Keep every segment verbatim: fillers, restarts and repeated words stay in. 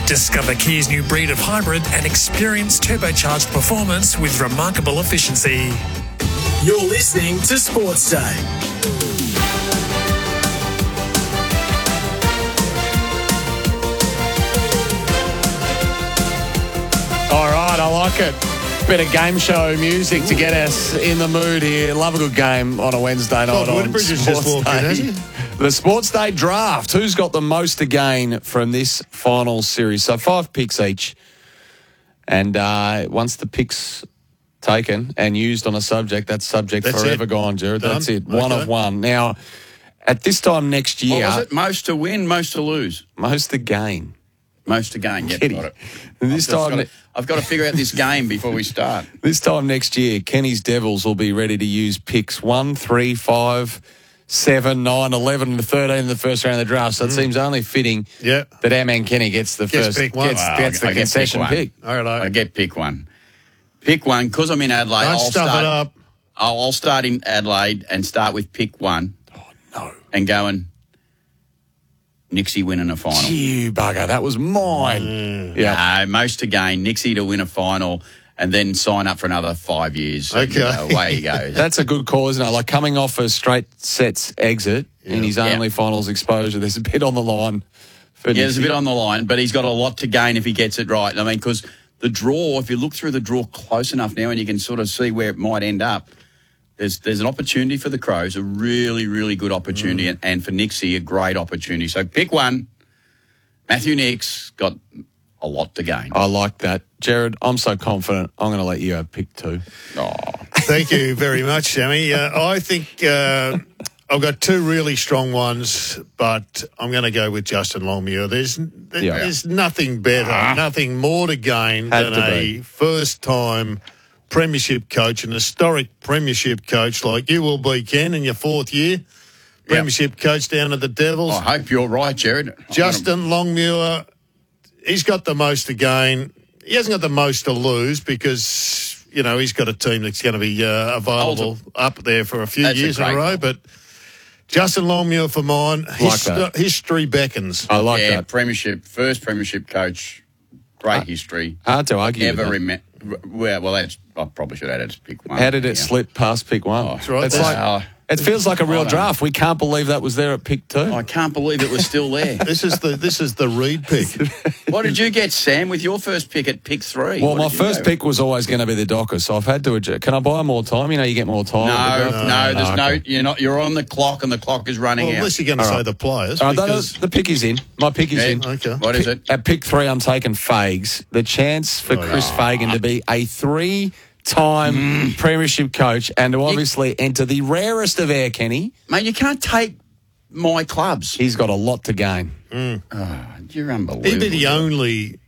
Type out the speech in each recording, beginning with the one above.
Discover Kia's new breed of hybrid and experience turbocharged performance with remarkable efficiency. You're listening to Sports Day. All right, I like it. Bit of game show music to get us in the mood here. Love a good game on a Wednesday night God, on Woodbridge has just Sports walked in, Day. has he? The Sports Day draft. Who's got the most to gain from this final series? So five picks each. And uh, once the picks taken and used on a subject, that subject That's forever it. gone, Jared. Done. That's it. One Okay. of one. Now, at this time next year, What was it? Most to win, most to lose. most to gain. Most to gain. Yep, Kitty. got it. And this I've just time, got to, I've got to figure out this game before we start. This time next year, Kenny's Devils will be ready to use picks one, three, five, seven, nine, eleven, and thirteen in the first round of the draft. So it seems only fitting Yeah. that our man Kenny gets the Gets first pick one. gets, Well, gets I the get concession pick one. pick. All right. I get pick one. Pick one, because I'm in Adelaide. Don't I'll stuff start, it up. I'll, I'll start in Adelaide and start with pick one. Oh no. And going, Nixie winning a final. You bugger, that was mine. Mm. Yeah. No, most to gain, Nixie to win a final and then sign up for another five years. And, Okay. uh, away he goes. That's a good call, isn't it? Like coming off a straight sets exit in his Yeah. only finals exposure, there's a bit on the line. For Yeah, there's a Nixie. bit on the line, but he's got a lot to gain if he gets it right. I mean, because the draw, if you look through the draw close enough now and you can sort of see where it might end up, there's there's an opportunity for the Crows, a really, really good opportunity, Mm. and, and for Nixie, a great opportunity. So pick one. Matthew Nix got a lot to gain. I like that. Jared, I'm so confident. I'm going to let you have pick two. Oh, Thank you very much, Sammy. Uh, I think uh, I've got two really strong ones, but I'm going to go with Justin Longmuir. There's there- Yeah. there's nothing better, nothing more to gain Had than to a be. first-time premiership coach, an historic premiership coach like you will be, Ken, in your fourth year. Premiership coach down at the Devils. I hope you're right, Jared. Justin Longmuir, he's got the most to gain. He hasn't got the most to lose because, you know, he's got a team that's going to be uh, available up there for a few That's a years in a great row. call. But Justin Longmuir for mine, hist- that. history beckons. I like yeah, that. premiership, first premiership coach, great history. Hard to argue. Never with that. remember. Well, well, that's, I probably should add it to pick one. How did it Yeah. slip past pick one? That's right. It's That's- like, it feels like a real draft. We can't believe that was there at pick two. I can't believe it was still there. This is the this is the Reed pick. What did you get, Sam, with your first pick at pick three? Well, What my did you first go? pick was always going to be the Dockers, so I've had to adjust. Can I buy more time? You know, you get more time. No, at the no, draft. there's no. okay. You're not. You're on the clock, and the clock is running Well, out. unless you're going to All say right. the players. All right, because the, the pick is in. My pick is Yeah. in. Okay. What is it? At pick three, I'm taking Fags. The chance for Chris Fagan to be a three-time premiership coach and to obviously enter the rarest of air, Kenny. Mate, you can't take my clubs. He's got a lot to gain. You're unbelievable. he'd be the only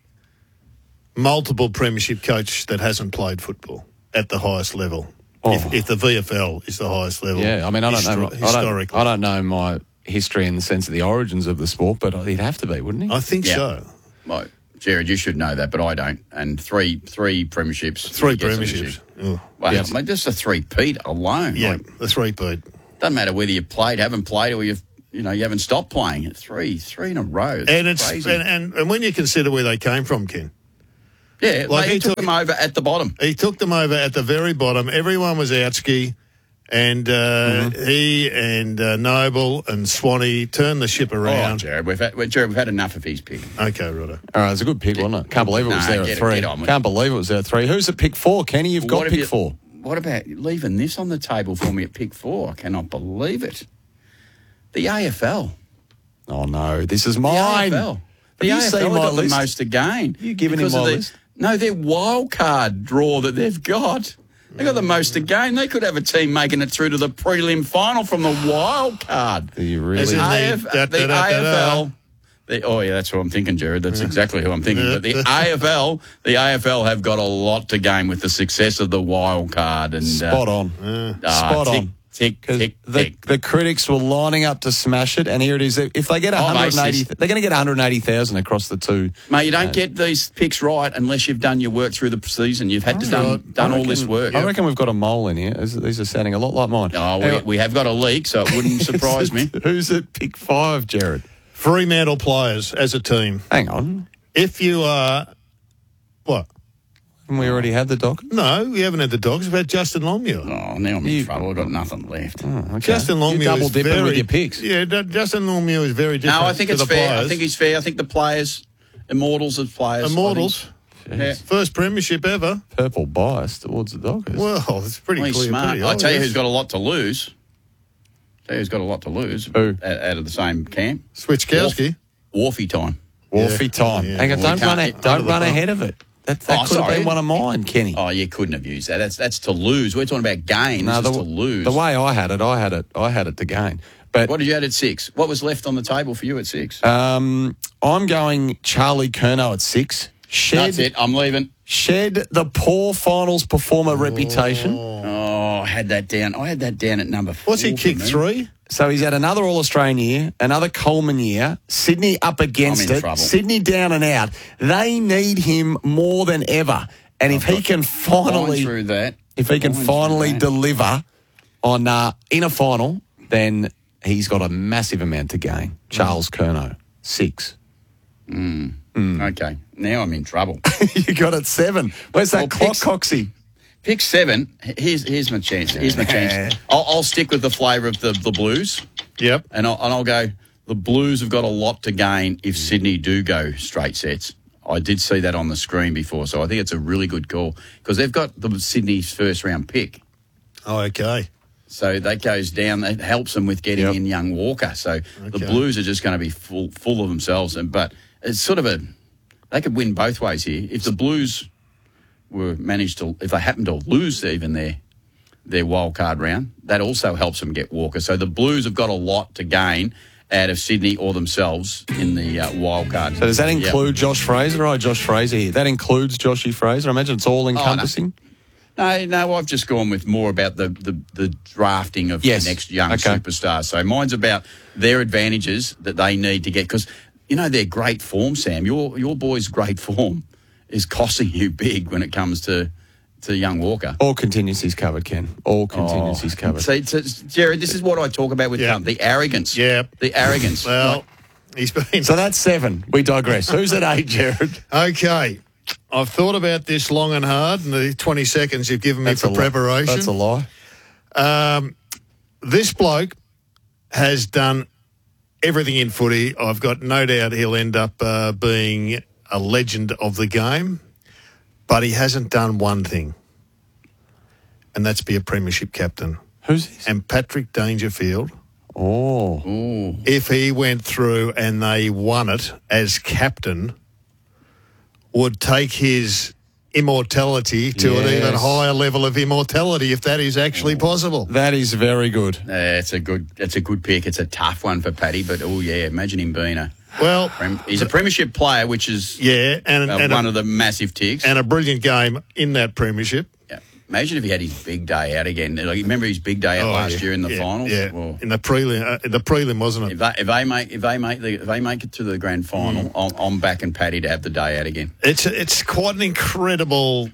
multiple premiership coach that hasn't played football at the highest level. Oh. If, if the V F L is the highest level. Yeah, I mean, I don't know. histro- I don't, historically. I don't know my history in the sense of the origins of the sport, but he'd have to be, wouldn't he? I think Yeah. so. Well, Jared, you should know that, but I don't. And three, three premierships. Three He gets it, premierships. doesn't he? Oh. Well, Yes. mate, just a three-peat alone. Yeah, Like, the three-peat. doesn't matter whether you played, haven't played, or you've, you know, you haven't stopped playing. Three, three in a row. It's And it's crazy. and, and, and when you consider where they came from, Ken, yeah, like mate, he he took took- them over at the bottom. he took them over at the very bottom. Everyone was outski, and uh, Mm-hmm. he and uh, Noble and Swanee turned the ship Oh, around. Jared, we've had, well, Jared, we've had enough of his pick. Okay, Rudder. All right, it's a good pick, wasn't it? Can't believe it was No, there get at it- three. get on with Can't believe it was there at three. Who's at pick four, Kenny? You've got What have pick you- four. What about leaving this on the table for me at pick four? I cannot believe it. The A F L. Oh no, this is The mine. A F L. The you A F L seen have my got list? the most to gain. You giving him because of my the- list? No, their wild card draw that they've got. They got the most to gain. They could have a team making it through to the prelim final from the wild card. Do you As really? in A the F- da- the da- da- da- A F L. The, oh yeah, that's what I'm thinking, Jared. That's exactly who I'm thinking. But the A F L, the A F L have got a lot to gain with the success of the wild card. And Spot uh, on. ah, Spot tick, on. Tick, Because tick, the, tick. the critics were lining up to smash it, and here it is. If they get Oh, one hundred eighty, mate, they're going to get one hundred eighty thousand across the two. Mate, you don't get these picks right unless you've done your work through the season. You've had to I done, reckon- done I all this reckon- work. I reckon we've got a mole in here. These- These are sounding a lot like mine. Oh, we, Anyway, we have got a leak, so it wouldn't surprise me. Who's at pick five, Jared? Fremantle players as a team. Hang on. if you are, what? Haven't we already had the dog? No, we haven't had the dogs. We've had Justin Longmuir. Oh, now I'm in You- trouble. I've got nothing left. Oh, okay. Justin Longmuir You're double is dipping very, with your picks. Yeah, D- Justin Longmuir is very different. No, I think to it's the fair. Players. I think he's fair. I think the players, Immortals as players. I Immortals, think- Yeah. first premiership ever. Purple bias towards the Doggers. Well, it's pretty Well, he's clear. smart. Pretty I tell you obvious. who's got a lot to lose. Tell you who's got a lot to lose Who? out, out of the same camp. Switchkowski. Wharfie time. Wolfie Yeah. time. Yeah. Hang on, Well, don't we run, can't- a, don't under the run bump. ahead of it. That, that Oh, could have sorry. been one of mine, Kenny. Oh, you couldn't have used that. That's that's to lose. We're talking about gain. No, this the, is to lose. the way I had it, I had it, I had it to gain. But What did you add at six? What was left on the table for you at six? um, I'm going Charlie Curnow at six. Shed, That's it. I'm leaving. Shed the poor finals performer reputation. Oh, I had that down. I had that down at number four. What's he for kicked me. three? So he's had another All-Australian year, another Coleman year, Sydney up against I'm in it, trouble. Sydney down and out. They need him more than ever. And if he can Line finally, through that. if he can Line through finally that. deliver on uh, in a final, then he's got a massive amount to gain. Charles Curnow, six. Okay, now I'm in trouble. You got it seven. Where's that Well, clock, picks- Coxie? Pick seven. Here's here's my chance. Here's my chance. I'll, I'll stick with the flavour of the, the Blues, Yep. and I'll, and I'll go. The Blues have got a lot to gain if Sydney do go straight sets. I did see that on the screen before, so I think it's a really good call because they've got the Sydney's first round pick. Oh, okay. So that goes down. That helps them with getting Yep. in young Walker. So the Okay. Blues are just going to be full full of themselves. And but it's sort of a they could win both ways here. If the Blues were managed to, if they happen to lose even their their wild card round, that also helps them get Walker. So the Blues have got a lot to gain out of Sydney or themselves in the uh, wild card. So does that Yep. include Josh Fraser? Oh, Josh Fraser here. That includes Joshy Fraser. I imagine it's all encompassing. No, no, I've just gone with more about the, the, the drafting of Yes. the next young Okay. superstars. So mine's about their advantages that they need to get because, you know, their great form, Sam. Your your boy's great form is costing you big when it comes to, to young Walker. All contingencies covered, Ken. All contingencies covered. See, so, Jared, this is what I talk about with Yeah. um, the arrogance. Yeah. The arrogance. Well, he's been. So that's seven. We digress. Who's at eight, Jared? Okay. I've thought about this long and hard in the twenty seconds you've given me That's for a li- preparation. That's a lie. Um, this bloke has done everything in footy. I've got no doubt he'll end up uh, being a legend of the game, but he hasn't done one thing, and that's be a premiership captain. Who's this? And Patrick Dangerfield, Oh. Ooh. if he went through and they won it as captain, would take his immortality to an even Yes. higher level of immortality, if that is actually possible. That is very good. Uh, it's a good. It's a good pick. It's a tough one for Paddy, but oh yeah, imagine him being a. Well, Prem, he's a premiership player, which is yeah, and, uh, and, one a, of the massive ticks. and a brilliant game in that premiership. Yeah. Imagine if he had his big day out again. Like, remember his big day out Oh, last yeah, year in the yeah, finals. Yeah, Well, in the prelim, uh, the prelim wasn't if it? they if they make if they make the if they make it to the grand final, Mm. I'm, I'm backing Paddy to have the day out again. It's it's quite an incredible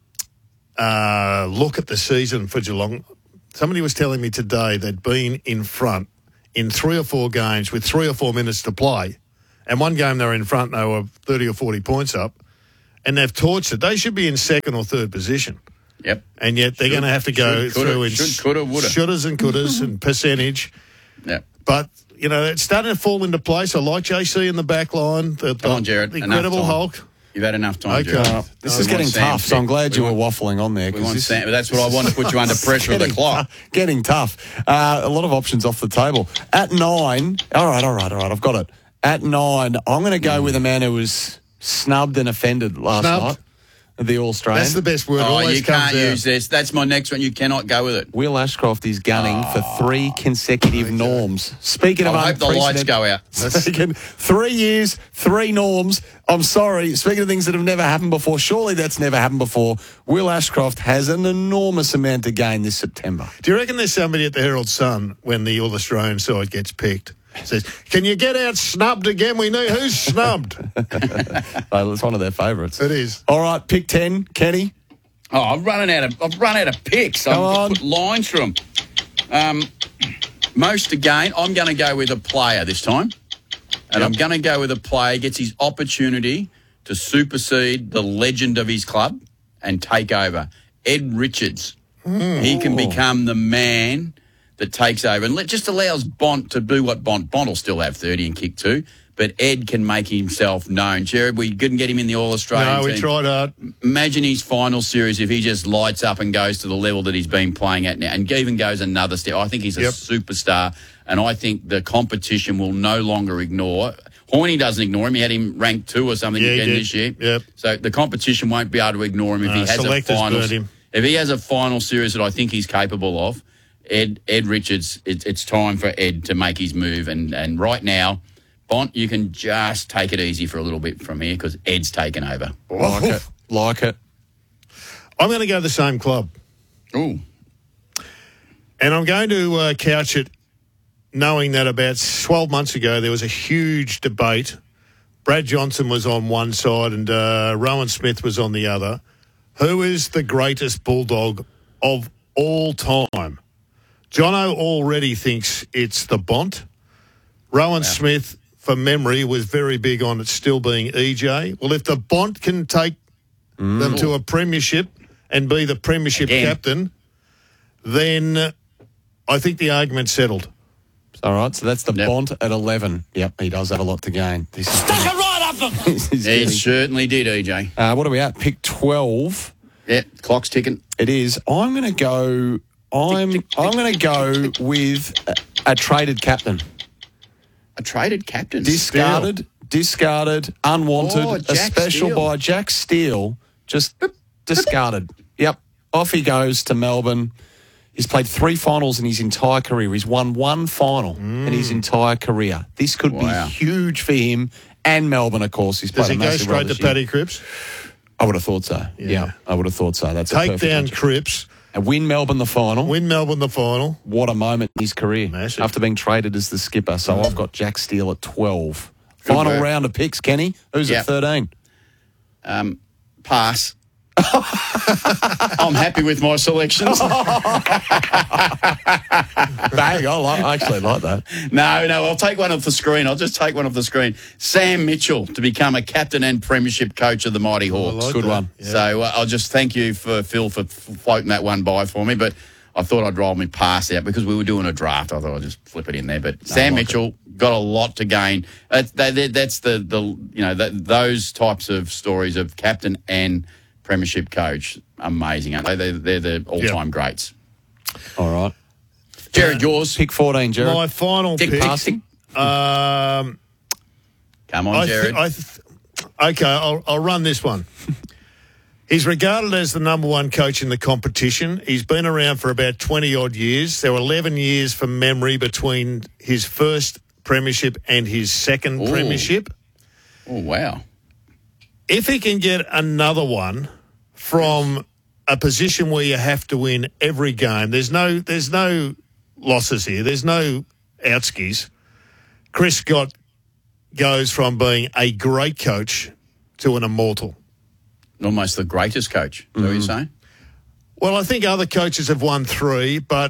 uh, look at the season for Geelong. Somebody was telling me today they'd been in front in three or four games with three or four minutes to play, and one game they were in front, they were thirty or forty points up, and they've torched it. They should be in second or third position. Yep. And yet they're Should- going to have to go should, coulda, through in should, coulda, woulda. shouldas and couldas and percentage. Yep. But, you know, it's starting to fall into place. I like J C in the back line. The, Come on, Jared. The Enough incredible time. Hulk. You've had enough time, Okay. Jared. Uh, This We is want getting Sam tough, so I'm pick. glad We you want- were waffling on there. We 'cause want this- Sam, that's what I want to put you under pressure of the Getting clock. tou- Getting tough. Uh, a lot of options off the table. At nine, all right, all right, all right, I've got it. At nine, I'm going to go with a man who was snubbed and offended last Snubbed? night at the All-Australian. That's the best word. Oh, Always you comes can't out. use this. That's my next one. You cannot go with it. Will Ashcroft is gunning for three consecutive norms. Speaking of I hope the lights unprecedented- go out. Speaking, three years, three norms. I'm sorry. Speaking of things that have never happened before, surely that's never happened before. Will Ashcroft has an enormous amount to gain this September. Do you reckon there's somebody at the Herald Sun when the All Australian side gets picked says, "Can you get out snubbed again? We need who's snubbed." Oh, it's one of their favourites. It is. All right, pick ten, Kenny. Oh, I'm running out of I've run out of picks. Come I've on. put lines through them. Um, most again, I'm going to go with a player this time, and I'm going to go with a player gets his opportunity to supersede the legend of his club and take over. Ed Richards. Mm. He can become the man that takes over and let, just allows Bont to do what Bont. Bont will still have thirty and kick two, but Ed can make himself known. Jared, we couldn't get him in the All-Australian No, we team. tried hard. Imagine his final series if he just lights up and goes to the level that he's been playing at now and even goes another step. I think he's a Yep. superstar, and I think the competition will no longer ignore. Horney doesn't ignore him. He had him ranked two or something Yeah, he again did. this year. Yep. So the competition won't be able to ignore him if No, he has a selectors final. burnt him. If he has a final series that I think he's capable of, Ed Ed Richards, it, it's time for Ed to make his move. And, and right now, Bont, you can just take it easy for a little bit from here because Ed's taken over. Like it. Like it. I'm going to go to the same club. Ooh. And I'm going to uh, couch it knowing that about twelve months ago there was a huge debate. Brad Johnson was on one side and uh, Rowan Smith was on the other. Who is the greatest Bulldog of all time? Jono already thinks it's the Bont. Rowan wow. Smith, for memory, was very big on it still being E J. Well, if the Bont can take mm. them to a premiership and be the premiership Again. captain, then I think the argument's settled. All right, so that's the Yep. Bont at eleven. Yep, he does have a lot to gain. This is Stuck it right up them. this is He getting- certainly did, E J. uh, what are we at? Pick twelve. Yeah, clock's ticking. It is. I'm going to go. I'm. I'm going to go with a, a traded captain, A traded captain. discarded, discarded, unwanted, Oh, a Jack special Steele. by Jack Steele. Just discarded. Yep, off he goes to Melbourne. He's played three finals in his entire career. He's won one final Mm. in his entire career. This could Wow. be huge for him and Melbourne, of course. He's Does played he a go massive straight role to this year. Paddy Cripps? I would have thought so. Yeah. Yeah, I would have thought so. That's a Take perfect down answer. Cripps, And win Melbourne the final. win Melbourne the final. What a moment in his career. Massive. After being traded as the skipper. So I've got Jack Steele at twelve. Final work. round of picks, Kenny. Who's Yep. at thirteen? Um, pass. I'm happy with my selections. Bang, I, like, I actually like that. No, no, I'll take one off the screen. I'll just take one off the screen. Sam Mitchell to become a captain and premiership coach of the Mighty Hawks. like Good that. one. Yeah. So uh, I'll just thank you for Phil for f- floating that one by for me. But I thought I'd roll me pass out because we were doing a draft. I thought I'd just flip it in there. But Sam like Mitchell got a lot to gain. That's, that, that- that's the, the you know that, those types of stories of captain and premiership coach. Amazing, aren't they? They're, they're the all-time Yep. greats. All right. Jared, yours. Pick fourteen, Jared. My final Tick, pick. tick, tick. Um, Come on, I Jared. th- I th- okay, I'll, I'll run this one. He's regarded as the number one coach in the competition. He's been around for about twenty-odd years. There were eleven years from memory between his first premiership and his second Ooh. premiership. Oh, wow. If he can get another one from a position where you have to win every game, there's no there's no losses here. There's no outskis. Chris Scott goes from being a great coach to an immortal. Almost the greatest coach. Is that what you're saying? Well, I think other coaches have won three, but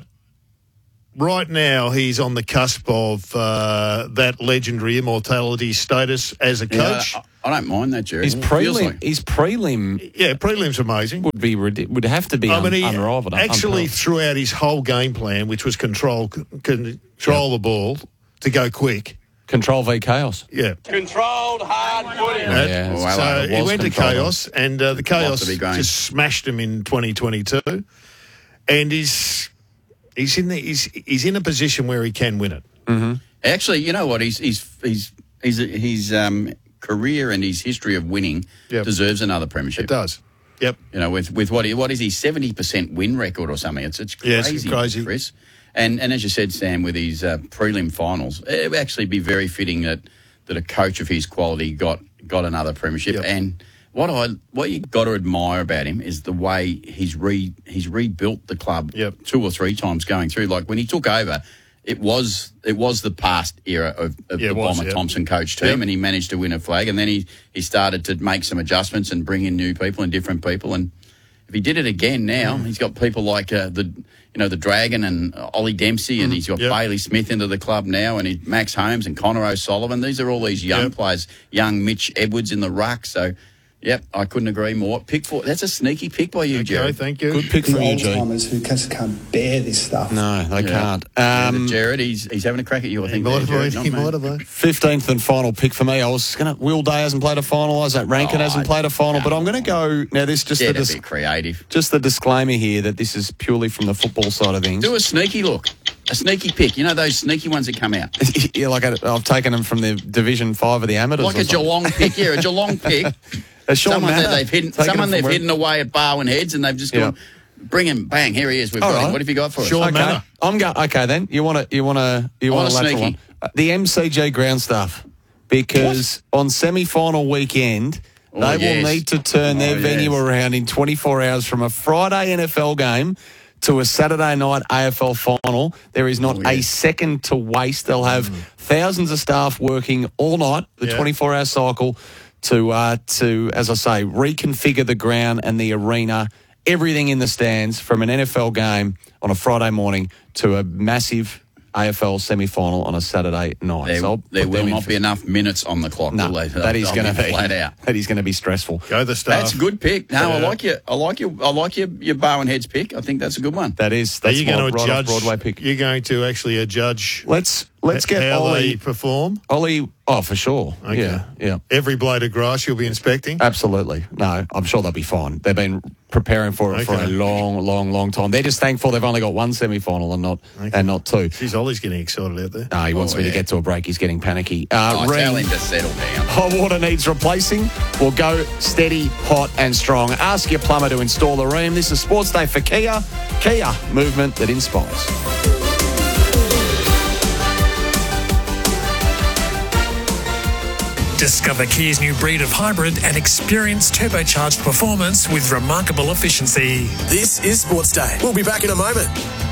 right now he's on the cusp of uh, that legendary immortality status as a coach. Yeah, I, I don't mind that, Jared. His It feels prelim, like- his prelim Yeah, prelim's amazing. would be ridi- would have to be I un- mean, he unrivaled. actually unparalleled. threw out his whole game plan, which was control control the ball to go quick. Control v chaos. Yeah. Controlled hard footing. That- Yeah, well, so it he was went to controlled. chaos, and uh, the chaos to be going. just smashed him in twenty twenty-two. And he's he's in the, he's he's in a position where he can win it. Actually, you know what? He's he's he's he's his um, career and his history of winning Yep. deserves another premiership. It does. Yep. You know, with with what he, what is he seventy percent win record or something? It's it's Yeah, crazy, it's crazy. Chris. And and as you said, Sam, with his uh, prelim finals, it would actually be very fitting that that a coach of his quality got got another premiership. Yep. And what I what you got to admire about him is the way he's re he's rebuilt the club Yep. two or three times going through. Like when he took over, it was it was the past era of, of Yeah, the it was, Bomber yep. Thompson coach team, Yep. and he managed to win a flag. And then he he started to make some adjustments and bring in new people and different people and. if he did it again now, mm. he's got people like uh, the you know the Dragon and uh, Ollie Dempsey, and mm. he's got yep. Bailey Smith into the club now, and he, Max Holmes and Connor O'Sullivan. These are all these young yep. players, young Mitch Edwards in the ruck. So, yep, I couldn't agree more. Pick four. That's a sneaky pick by you, okay, Jerry. Thank you. Good pick the from you, G. old-timers who just can't bear this stuff. No, they yeah. can't. Um, Um, yeah, Jared, he's he's having a crack at you, I He think. might have there, been. He might have been. fifteenth and final pick for me. I was going to... Will Day hasn't played a final. Isaac Rankin Oh, hasn't played a final. no. But I'm going to go... Now, this just Yeah, the that's dis- a bit creative. just the disclaimer here that this is purely from the football side of things. Do a sneaky look. A sneaky pick. You know those sneaky ones that come out? yeah, like I, I've taken them from the Division Five of the amateurs. Like or a something. Geelong pick. Yeah, a Geelong pick. A Sean someone Manor, that they've hidden, taken someone them they've from hidden away at Barwon Heads, and they've just Yeah. gone, bring him, bang, here he is. We've All got him. right. What have you got for us? Sean Okay, Manor. I'm going. Okay, then you want to you want to you I want want to a lateral sneaky. one. Uh, The M C G ground stuff, because on semi-final weekend Oh, they yes. will need to turn their Oh, venue yes. around in twenty-four hours from a Friday N F L game to a Saturday night A F L final. There is not Oh, a yes. second to waste. They'll have thousands of staff working all night, the Yeah. twenty-four hour cycle, to uh, to as I say reconfigure the ground and the arena, everything in the stands from an N F L game on a Friday morning to a massive A F L semi-final on a Saturday night. There, So I'll there put will them in not for- be enough minutes on the clock. No, will they? that is They'll going to be flat out. That is going to be stressful. Go the staff. That's a good pick. No, I Yeah. like your, I like your, I like your, your Barwon Heads pick. I think that's a good one. That is. Are That's you my going to right off judge? Broadway pick. You're going to actually judge. Let's let's get how they Ollie. perform. Ollie. Oh, for sure. Okay. Yeah, yeah. Every blade of grass you'll be inspecting. Absolutely. No, I'm sure they'll be fine. They've been preparing for it for Okay. a long, long, long time. They're just thankful they've only got one semi-final and not Okay. and not two. Geez, Ollie's getting excited out there. No, he wants Oh, me yeah. to get to a break. He's getting panicky. Uh, Oh, Reem, tell him to settle down. hot water needs replacing. We'll go steady, hot and strong. Ask your plumber to install the Ream. This is Sports Day for Kia. Kia, movement that inspires. Discover Kia's new breed of hybrid and experience turbocharged performance with remarkable efficiency. This is Sports Day. We'll be back in a moment.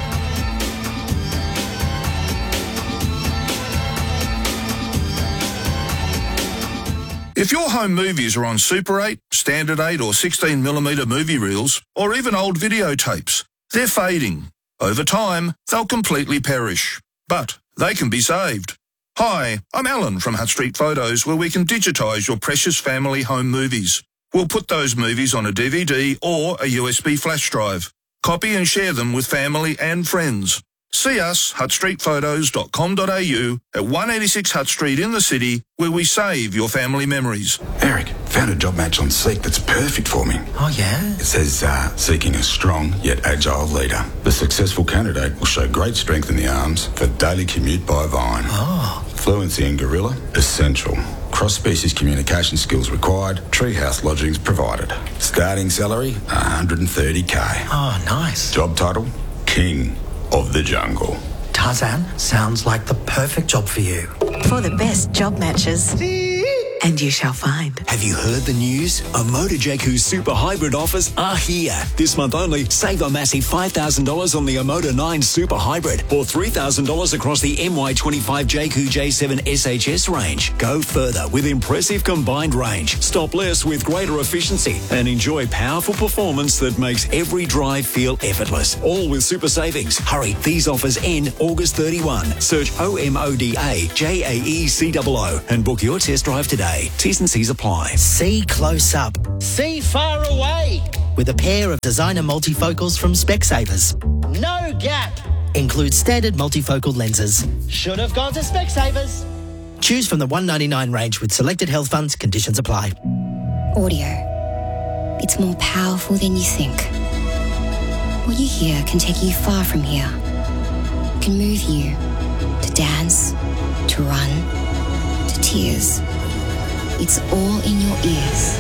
If your home movies are on Super eight, Standard eight or sixteen millimeter movie reels, or even old videotapes, they're fading. Over time, they'll completely perish. But they can be saved. Hi, I'm Alan from Hutt Street Photos, where we can digitise your precious family home movies. We'll put those movies on a D V D or a U S B flash drive. Copy and share them with family and friends. See us, hutt street photos dot com dot a u, at one eighty-six Hutt Street in the city, where we save your family memories. Eric, found a job match on Seek that's perfect for me. Oh, yeah? It says, uh, seeking a strong yet agile leader. The successful candidate will show great strength in the arms for daily commute by Vine. Oh. Fluency in Gorilla, essential. Cross-species communication skills required. Treehouse lodgings provided. Starting salary, one hundred thirty K. Oh, nice. Job title, King of the Jungle. Tarzan, sounds like the perfect job for you. For the best job matches. And you shall find. Have you heard the news? Omoda Jayco's super hybrid offers are here. This month only, save a massive five thousand dollars on the Omoda nine Super Hybrid or three thousand dollars across the M Y twenty-five Jayco J seven S H S range. Go further with impressive combined range. Stop less with greater efficiency and enjoy powerful performance that makes every drive feel effortless. All with super savings. Hurry, these offers end August thirty-first. Search O M O D A J A E C O O and book your test drive today. T's and C's apply. See close up. See far away. With a pair of designer multifocals from Specsavers. No gap. Includes standard multifocal lenses. Should have gone to Specsavers. Choose from the one ninety-nine range with selected health funds. Conditions apply. Audio. It's more powerful than you think. What you hear can take you far from here. It can move you to dance, to run, to tears. It's all in your ears.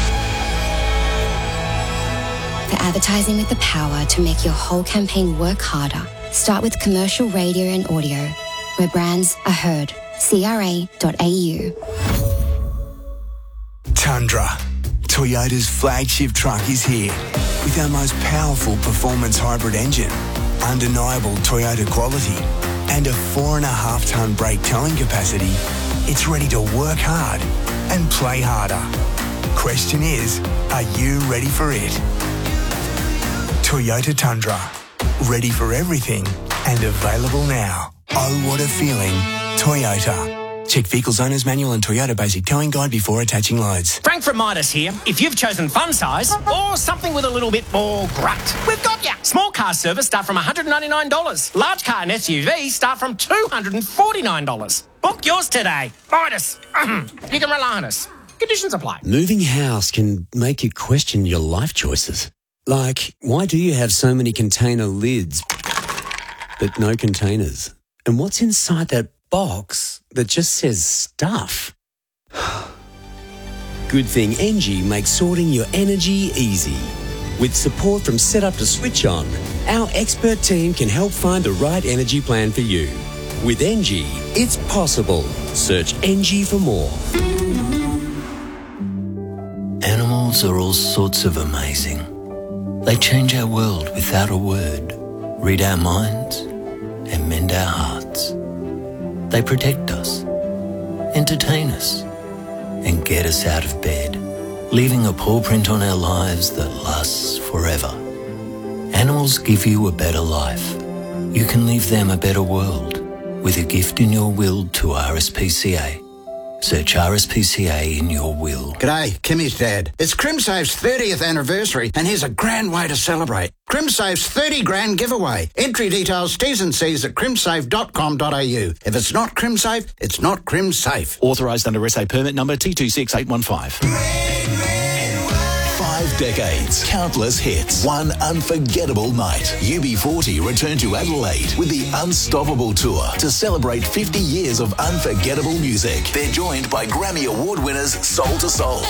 For advertising with the power to make your whole campaign work harder, start with commercial radio and audio, where brands are heard. C R A dot A U. Tundra, Toyota's flagship truck, is here with our most powerful performance hybrid engine, undeniable Toyota quality, and a four and a half tonne brake towing capacity. It's ready to work hard and play harder. Question is, are you ready for it? Toyota Tundra. Ready for everything and available now. Oh, what a feeling. Toyota. Check Vehicles Owner's Manual and Toyota Basic Towing Guide before attaching loads. Frank from Midas here. If you've chosen fun size or something with a little bit more grunt, we've got ya. Small car service start from one hundred ninety-nine dollars. Large car and S U V start from two hundred forty-nine dollars. Book yours today. Midas. You can rely on us. Conditions apply. Moving house can make you question your life choices. Like, why do you have so many container lids but no containers? And what's inside that box that just says stuff? Good thing Engie makes sorting your energy easy. With support from Setup to Switch On, our expert team can help find the right energy plan for you. With Engie, it's possible. Search Engie for more. Animals are all sorts of amazing. They change our world without a word, read our minds, and mend our hearts. They protect us, entertain us, and get us out of bed, leaving a paw print on our lives that lasts forever. Animals give you a better life. You can leave them a better world with a gift in your will to R S P C A. Search R S P C A in your will. G'day, Kimmy's dad. It's CrimSafe's thirtieth anniversary, and here's a grand way to celebrate. CrimSafe's thirty grand giveaway. Entry details, T's and C's at crimsafe dot com dot a u. If it's not CrimSafe, it's not CrimSafe. Authorised under S A permit number T two six eight one five. Five decades, countless hits, one unforgettable night. U B forty return to Adelaide with the Unstoppable Tour to celebrate fifty years of unforgettable music. They're joined by Grammy Award winners Soul to Soul.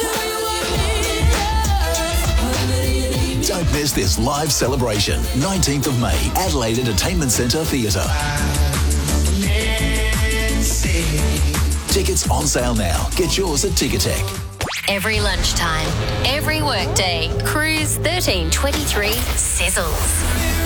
Don't miss this live celebration. nineteenth of May, Adelaide Entertainment Centre Theatre. Tickets on sale now. Get yours at Ticketek. Every lunchtime, every workday, Cruise thirteen twenty-three sizzles.